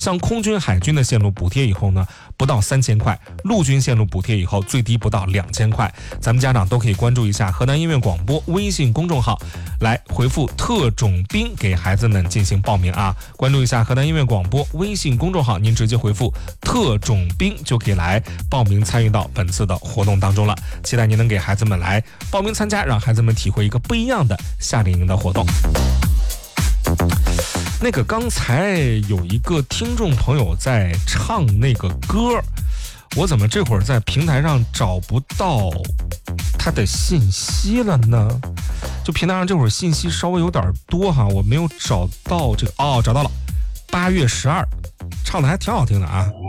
像空军、海军的线路补贴以后呢，不到3000块；陆军线路补贴以后，最低不到2000块。咱们家长都可以关注一下河南音乐广播微信公众号，来回复特种兵给孩子们进行报名啊！关注一下河南音乐广播微信公众号，您直接回复特种兵就可以来报名参与到本次的活动当中了。期待您能给孩子们来报名参加，让孩子们体会一个不一样的夏令营的活动。那个刚才有一个听众朋友在唱那个歌，我怎么这会儿在平台上找不到他的信息了呢？就平台上这会儿信息稍微有点多哈，我没有找到这个找到了，8月12，唱的还挺好听的啊。